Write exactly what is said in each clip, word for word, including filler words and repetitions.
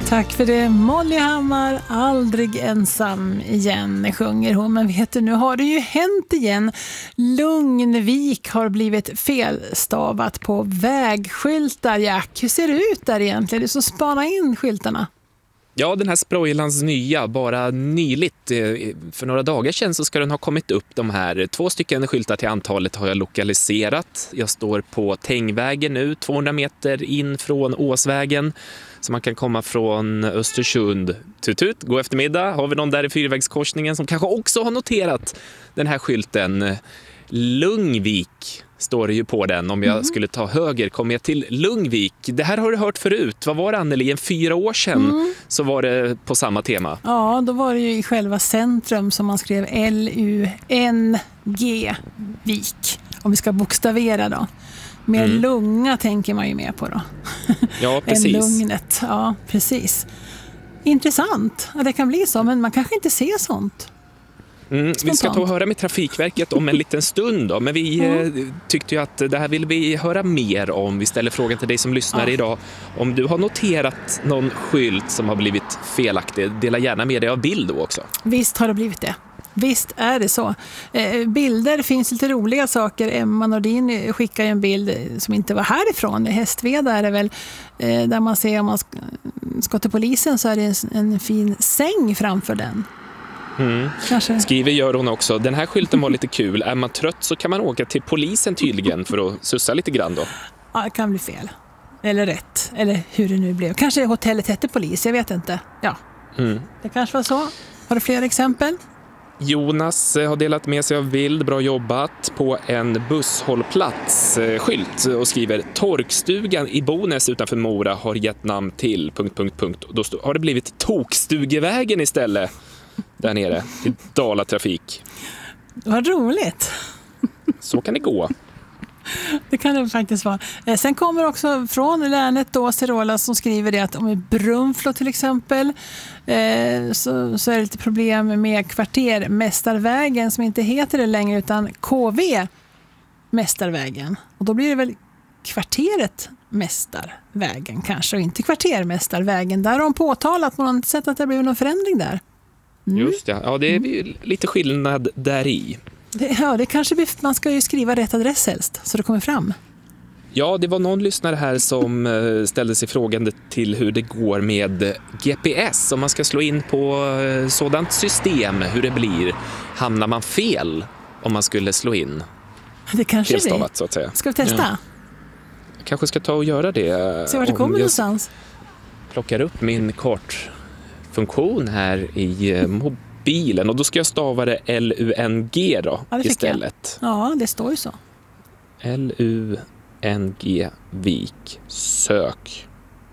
Tack för det. Molly Hammar, aldrig ensam igen, sjunger hon. Men vet du, nu har det ju hänt igen. Lugnvik har blivit felstavat på vägskyltar. Jack, hur ser det ut där egentligen? Det är så spana in skyltarna. Ja, den här Sproilans nya, bara nyligt. För några dagar sedan så ska den ha kommit upp. De här två stycken skyltar till antalet har jag lokaliserat. Jag står på Tängvägen nu, tvåhundra meter in från Åsvägen. Så man kan komma från Östersund. Tut tut, god eftermiddag. Har vi någon där i fyrvägskorsningen som kanske också har noterat den här skylten? Lugnvik står det ju på den. Om jag mm. skulle ta höger kommer jag till Lugnvik. Det här har du hört förut. Vad var det, Anneli? En fyra år sedan mm. så var det på samma tema. Ja, då var det ju i själva centrum som man skrev L U N G Vik. Om vi ska bokstavera då. Mer mm. lunga tänker man ju mer på då. Ja, precis. Än lugnet. Ja, precis. Intressant att det kan bli så, men man kanske inte ser sånt. Mm, vi ska ta och höra med Trafikverket om en liten stund då, men vi mm. eh, tyckte ju att det här vill vi höra mer om. Vi ställer frågan till dig som lyssnar ja. idag. Om du har noterat någon skylt som har blivit felaktig, dela gärna med dig av bild då också. Visst har det blivit det. Visst är det så. Eh, bilder finns lite roliga saker. Emma Nordin skickar en bild som inte var härifrån. Hästveda är det väl. Eh, där man ser om man ska, ska till polisen så är det en, en fin säng framför den. Mm. Skriver gör hon också. Den här skylten var lite kul. Är man trött så kan man åka till polisen tydligen för att sussa lite grann då. Ja, det kan bli fel. Eller rätt. Eller hur det nu blev. Kanske hotellet hette polis, jag vet inte. Ja, mm. det kanske var så. Har du fler exempel? Jonas har delat med sig av bild, bra jobbat, på en busshållplats-skylt och skriver torkstugan i Bonäs utanför Mora har gett namn till... Punkt, punkt, punkt. Då har det blivit Tokstugevägen istället. Där nere, i Dalatrafik. Vad roligt. Så kan det gå. Det kan det faktiskt vara. Sen kommer också från länet då Serola som skriver det att om i Brunflo till exempel eh, så, så är det lite problem med kvartermästarvägen som inte heter det längre utan K V Mästarvägen. Och då blir det väl kvarteret Mästarvägen kanske och inte kvartermästarvägen. Där har de påtalat på något sätt att det blir någon förändring där. Mm. Just det. Ja, det är lite skillnad där i. Det, ja, det kanske blir, man ska ju skriva rätt adress helst så det kommer fram. Ja, det var någon lyssnare här som ställde sig frågande till hur det går med G P S. Om man ska slå in på sådant system, hur det blir. Hamnar man fel om man skulle slå in? Det kanske felstavat, vi. Så att säga. Ska vi testa? Ja. Jag kanske ska ta och göra det. Se vart det kommer någonstans. Plockar upp min kartfunktion här i mobilen. Och då ska jag stava det L U N G då ja, istället. Jag. Ja, det står ju så. L U N G Vik. Sök.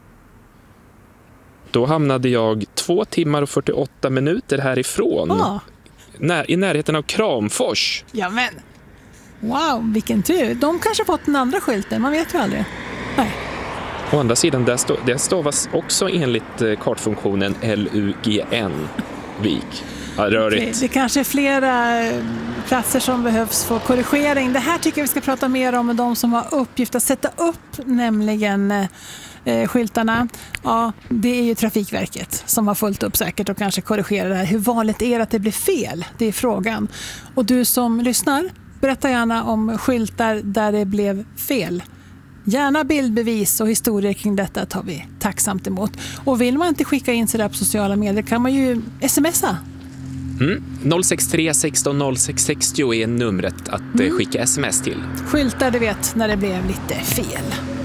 Då hamnade jag två timmar och fyrtioåtta minuter härifrån. Ja. När, I närheten av Kramfors. Ja men. Wow, vilken tur. De kanske fått den andra skylten, man vet ju aldrig. Nej. Å andra sidan, där, stå, där stavas också enligt kartfunktionen L U G N Vik. Ja, rörigt. Det, det kanske är flera platser som behövs för korrigering. Det här tycker jag vi ska prata mer om med de som har uppgift att sätta upp nämligen eh, skyltarna. Ja, det är ju Trafikverket som har fullt upp säkert och kanske korrigerar det här. Hur vanligt är det att det blir fel? Det är frågan. Och du som lyssnar, berätta gärna om skyltar där det blev fel. Gärna bildbevis och historier kring detta tar vi tacksamt emot. Och vill man inte skicka in sig där på sociala medier kan man ju smsa. Mm. noll sex tre sexton noll sex sextio är numret att mm. skicka sms till. Skyltar, du vet, när det blev lite fel.